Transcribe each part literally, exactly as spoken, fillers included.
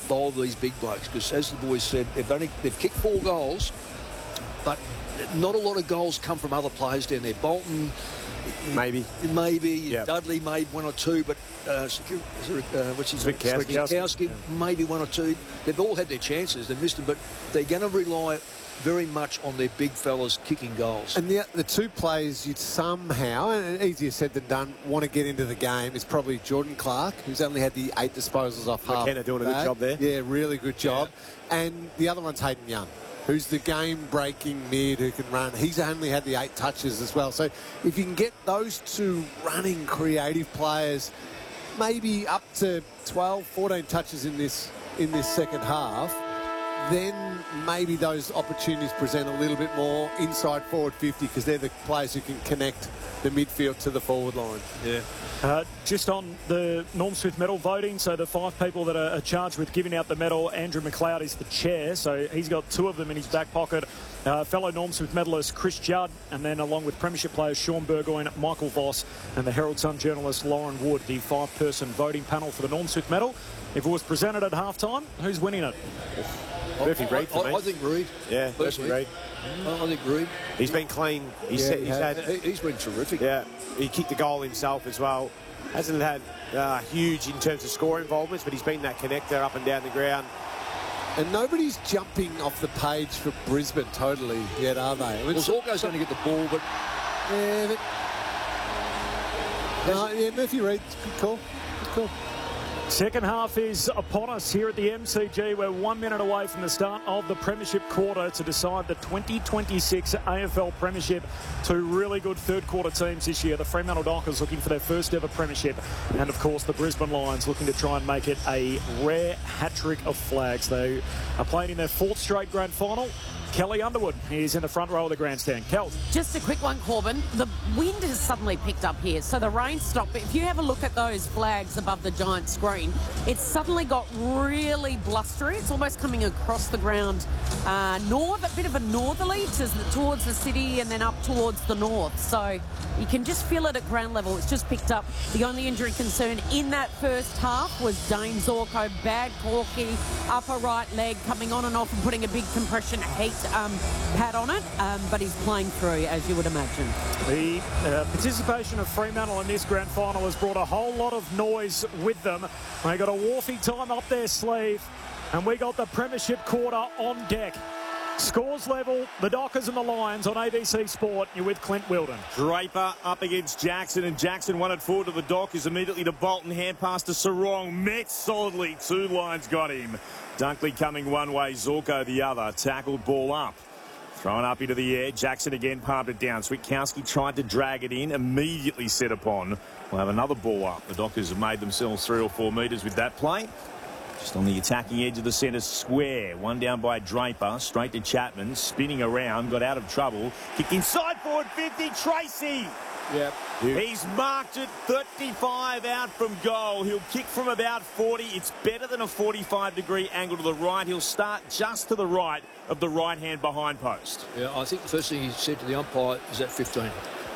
bowl these big blokes because, as the boys said, they've only they've kicked four goals, but not a lot of goals come from other players down there. Bolton, maybe, maybe yep. Dudley made one or two, but uh, uh, what's his name? Swiatkowski, maybe one or two. They've all had their chances. They've missed them, but they're going to rely very much on their big fellas kicking goals. And the, the two players you'd somehow, and easier said than done, want to get into the game is probably Jordan Clark, who's only had the eight disposals off half. McKenna doing a good job there. Yeah, really good job. Yeah. And the other one's Hayden Young, who's the game-breaking mid who can run. He's only had the eight touches as well. So if you can get those two running creative players, maybe up to twelve, fourteen touches in this in this second half, then maybe those opportunities present a little bit more inside forward fifty because they're the players who can connect the midfield to the forward line. Yeah. Uh, just on the Norm Smith medal voting, so the five people that are charged with giving out the medal, Andrew McLeod is the chair, so he's got two of them in his back pocket. Uh, fellow Norm Smith medalist Chris Judd, and then along with premiership players Sean Burgoyne, Michael Voss, and the Herald Sun journalist Lauren Wood, the five-person voting panel for the Norm Smith medal. If it was presented at halftime, who's winning it? Murphy Reid for I, me. I think Reid. Yeah, Murphy Reid. I think Reid. He's been clean. He's, yeah, he's had. He's been terrific. Yeah, he kicked the goal himself as well. Hasn't had uh, huge in terms of score involvements, but he's been that connector up and down the ground. And nobody's jumping off the page for Brisbane totally yet, are they? Well, Zorko's going to get the ball, but yeah, but no, yeah, Murphy Reid, good call, good call. Second half is upon us here at the M C G. We're one minute away from the start of the Premiership quarter to decide the twenty twenty-six A F L Premiership. Two really good third quarter teams this year. The Fremantle Dockers looking for their first ever Premiership. And of course the Brisbane Lions looking to try and make it a rare hat-trick of flags. They are playing in their fourth straight grand final. Kelly Underwood is in the front row of the grandstand. Kel. Just a quick one, Corbin. The wind has suddenly picked up here, so the rain stopped. But if you have a look at those flags above the giant screen, it's suddenly got really blustery. It's almost coming across the ground uh, north, a bit of a northerly to, towards the city and then up towards the north. So you can just feel it at ground level. It's just picked up. The only injury concern in that first half was Dane Zorko, bad corky, upper right leg, coming on and off and putting a big compression heat Um, pad on it, um, but he's playing through, as you would imagine. The uh, participation of Fremantle in this grand final has brought a whole lot of noise with them. They got a Wharfie time up their sleeve, and we got the Premiership quarter on deck. Scores level, the Dockers and the Lions on A B C Sport. You're with Clint Wilden. Draper up against Jackson, and Jackson won it forward to the Dockers, immediately to Bolton, hand pass to Sarong, met solidly, two lines got him. Dunkley coming one way, Zorko the other, tackled ball up. Thrown up into the air, Jackson again palmed it down. Swiatkowski tried to drag it in, immediately set upon. We'll have another ball up. The Dockers have made themselves three or four metres with that play. Just on the attacking edge of the centre square. One down by Draper, straight to Chapman, spinning around, got out of trouble. Kicked inside forward fifty, Tracy. Yep. He's marked it thirty-five out from goal. He'll kick from about forty. It's better than a forty-five degree angle to the right. He'll start just to the right of the right hand behind post. Yeah, I think the first thing he said to the umpire is that fifteen.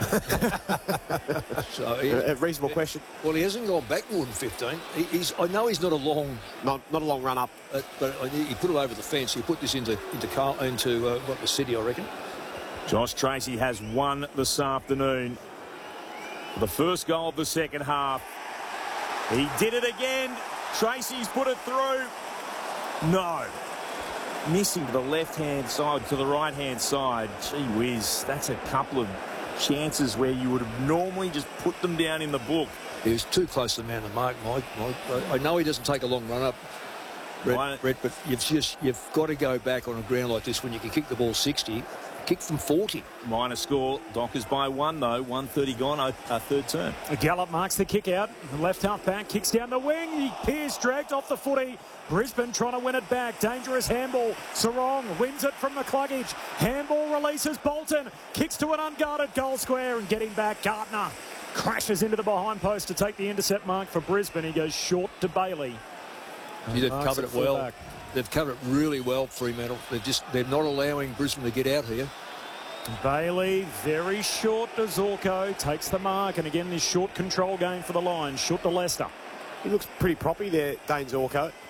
So he, a reasonable question. Well, he hasn't gone back more than fifteen. He, he's, I know he's not a long, not not a long run up, uh, but he put it over the fence. He put this into into Carl, into uh, what the city, I reckon. Josh Tracy has won this afternoon. For the first goal of the second half. He did it again. Tracy's put it through. No. Missing to the left-hand side, to the right-hand side. Gee whiz, that's a couple of chances where you would have normally just put them down in the book. He was too close to the man to mark, Mike. Mike. I know he doesn't take a long run up, Brett, Brett, but you've just you've got to go back on a ground like this when you can kick the ball sixty. Kick from forty. Minor score. Dockers by one, though. one thirty gone, uh, third turn. Gallup marks the kick out. The left half back kicks down the wing. He Pearce dragged off the footy. Brisbane trying to win it back. Dangerous handball. Sarong wins it from McCluggage. Handball releases Bolton. Kicks to an unguarded goal square and getting back. Gardner crashes into the behind post to take the intercept mark for Brisbane. He goes short to Bailey. Yeah, they've covered it well. Back. They've covered it really well, Fremantle. They're just they're not allowing Brisbane to get out here. Bailey, very short to Zorko, takes the mark, and again this short control game for the Lions, short to Leicester. He looks pretty proppy there, Dane Zorko.